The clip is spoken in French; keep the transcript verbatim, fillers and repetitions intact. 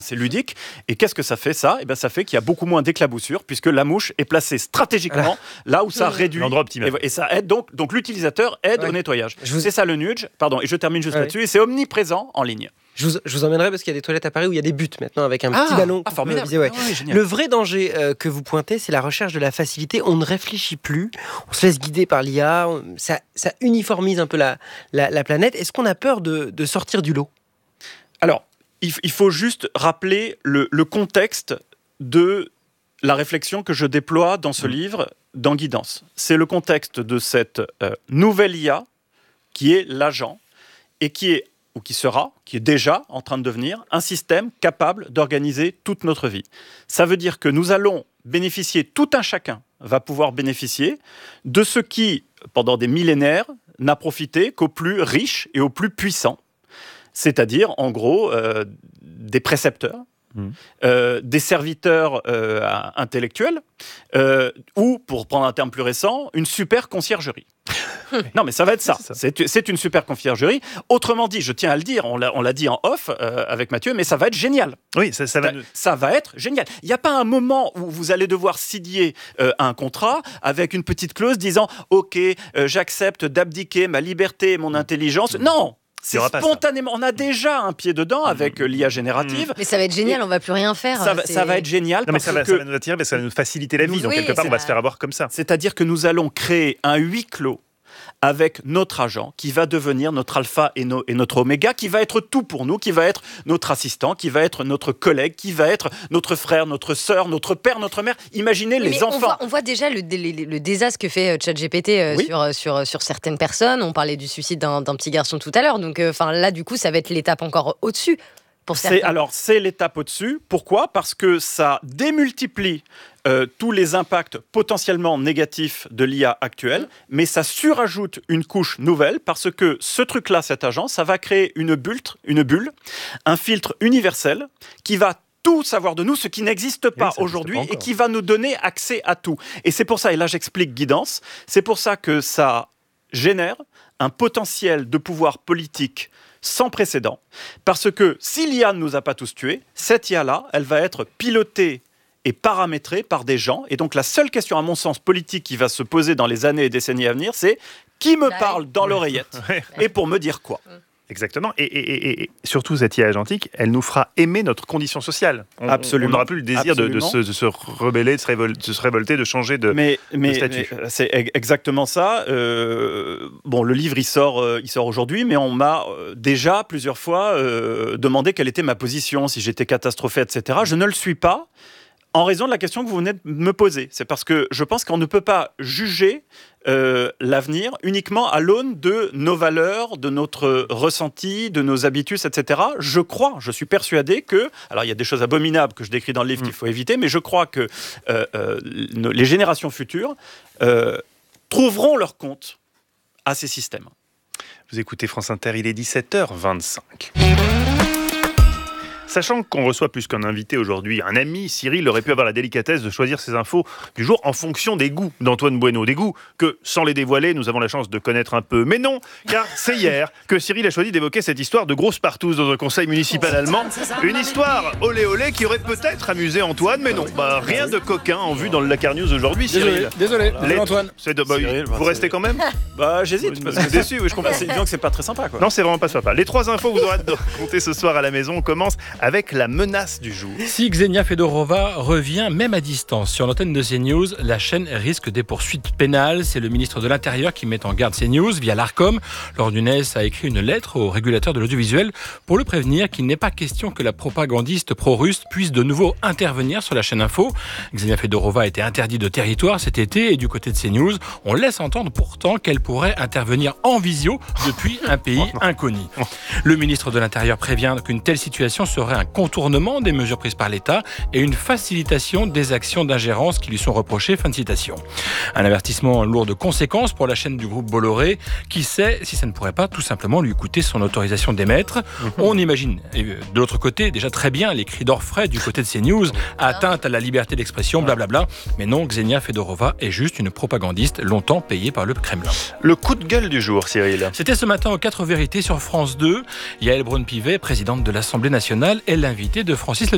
C'est ludique. Et qu'est-ce que ça fait, ça ? Eh bien, ça fait qu'il y a beaucoup moins d'éclaboussures, puisque la mouche est placée stratégiquement là où ça réduit. L'endroit optimal. Et, et ça aide donc, donc l'utilisateur aide ouais. au nettoyage. Vous... C'est ça le nudge. Pardon, et je termine juste ouais. là-dessus. Et c'est omniprésent en ligne. Je vous, je vous emmènerai parce qu'il y a des toilettes à Paris où il y a des buts maintenant avec un ah, petit ballon. Ah, formidable. Viser, ouais. Ah, ouais, le vrai danger euh, que vous pointez, c'est la recherche de la facilité. On ne réfléchit plus. On se laisse guider par l'I A. On, ça, ça uniformise un peu la, la, la planète. Est-ce qu'on a peur de, de sortir du lot ? Alors, il faut juste rappeler le, le contexte de la réflexion que je déploie dans ce mmh. livre, dans Guidance. C'est le contexte de cette euh, nouvelle I A qui est l'agent et qui est, ou qui sera, qui est déjà en train de devenir un système capable d'organiser toute notre vie. Ça veut dire que nous allons bénéficier, tout un chacun va pouvoir bénéficier de ce qui, pendant des millénaires, n'a profité qu'aux plus riches et aux plus puissants. C'est-à-dire, en gros, euh, des précepteurs, mmh. euh, des serviteurs euh, intellectuels, euh, ou, pour prendre un terme plus récent, une super conciergerie. Non, mais ça va être ça. C'est, ça. C'est, c'est une super conciergerie. Autrement dit, je tiens à le dire, on l'a, on l'a dit en off euh, avec Mathieu, mais ça va être génial. Oui, ça, ça va. Ça, ça va être génial. Il n'y a pas un moment où vous allez devoir signer euh, un contrat avec une petite clause disant « Ok, euh, j'accepte d'abdiquer ma liberté et mon intelligence. » Non. C'est spontanément. On a déjà un pied dedans avec mmh. l'I A générative. Mais ça va être génial, et on ne va plus rien faire. Ça va, ça va être génial. Non, mais ça, va, que ça va nous attirer, mais ça va nous faciliter la vie. Nous, donc, oui, quelque part, on va se faire avoir comme ça. C'est-à-dire que nous allons créer un huis clos avec notre agent qui va devenir notre alpha et, no, et notre oméga, qui va être tout pour nous, qui va être notre assistant, qui va être notre collègue, qui va être notre frère, notre sœur, notre père, notre mère. Imaginez mais les mais enfants. On voit, on voit déjà le, le, le désastre que fait ChatGPT euh, oui. sur, sur, sur certaines personnes. On parlait du suicide d'un, d'un petit garçon tout à l'heure. Donc euh, là, du coup, ça va être l'étape encore au-dessus. Pour c'est, alors, c'est l'étape au-dessus. Pourquoi ? Parce que ça démultiplie euh, tous les impacts potentiellement négatifs de l'I A actuelle, mais ça surajoute une couche nouvelle parce que ce truc-là, cet agent, ça va créer une bulle, une bulle, un filtre universel qui va tout savoir de nous, ce qui n'existe pas oui, aujourd'hui pas et qui va nous donner accès à tout. Et c'est pour ça, et là j'explique Guidance, c'est pour ça que ça génère un potentiel de pouvoir politique sans précédent, parce que si l'I A ne nous a pas tous tués, cette I A-là, elle va être pilotée et paramétrée par des gens, et donc la seule question, à mon sens, politique qui va se poser dans les années et décennies à venir, c'est qui me parle dans l'oreillette et pour me dire quoi ? Exactement, et, et, et, et surtout cette I A agentique, elle nous fera aimer notre condition sociale. On, Absolument. On n'aura plus le désir de, de, se, de se rebeller, de se, révol- de se révolter, de changer de, mais, mais, de statut. Mais c'est exactement ça. Euh, bon, le livre, il sort, euh, il sort aujourd'hui, mais on m'a euh, déjà plusieurs fois euh, demandé quelle était ma position, si j'étais catastrophé, et cetera. Je ne le suis pas. En raison de la question que vous venez de me poser. C'est parce que je pense qu'on ne peut pas juger euh, l'avenir uniquement à l'aune de nos valeurs, de notre ressenti, de nos habitudes, et cetera. Je crois, je suis persuadé que... Alors, il y a des choses abominables que je décris dans le livre mmh. qu'il faut éviter, mais je crois que euh, euh, les générations futures euh, trouveront leur compte à ces systèmes. Vous écoutez France Inter, il est dix-sept heures vingt-cinq. Sachant qu'on reçoit plus qu'un invité aujourd'hui, un ami, Cyril aurait pu avoir la délicatesse de choisir ses infos du jour en fonction des goûts d'Antoine Bueno. Des goûts que, sans les dévoiler, nous avons la chance de connaître un peu. Mais non, car c'est hier que Cyril a choisi d'évoquer cette histoire de grosse partouze dans un conseil municipal allemand. Une histoire olé olé qui aurait peut-être amusé Antoine, mais non. Bah, rien de coquin en vue dans le Dakar News aujourd'hui, Cyril. Désolé, désolé, Antoine. C'est de, bah, Cyril, vous bah, restez quand même ? Bah, j'hésite, parce que déçu, oui, je comprends. C'est disons que c'est pas très sympa, quoi. Non, c'est vraiment pas sympa. Les trois infos que vous aurez à raconter ce soir à la maison, on commence avec la menace du jour. Si Ksenia Fedorova revient même à distance sur l'antenne de CNews, la chaîne risque des poursuites pénales. C'est le ministre de l'Intérieur qui met en garde CNews via l'Arcom. Laure Nunez a écrit une lettre au régulateur de l'audiovisuel pour le prévenir qu'il n'est pas question que la propagandiste pro-russe puisse de nouveau intervenir sur la chaîne Info. Ksenia Fedorova a été interdite de territoire cet été et du côté de CNews, on laisse entendre pourtant qu'elle pourrait intervenir en visio depuis un pays inconnu. Le ministre de l'Intérieur prévient qu'une telle situation serait un contournement des mesures prises par l'État et une facilitation des actions d'ingérence qui lui sont reprochées. Fin de citation. Un avertissement lourd de conséquences pour la chaîne du groupe Bolloré. Qui sait si ça ne pourrait pas tout simplement lui coûter son autorisation d'émettre. Mmh. On imagine, et de l'autre côté, déjà très bien les cris d'orfraie du côté de CNews, atteinte à la liberté d'expression, blablabla. Mais non, Ksenia Fedorova est juste une propagandiste longtemps payée par le Kremlin. Le coup de gueule du jour, Cyril. C'était ce matin aux quatre vérités sur France deux. Yaël Braun-Pivet, présidente de l'Assemblée nationale, est l'invitée de Francis Le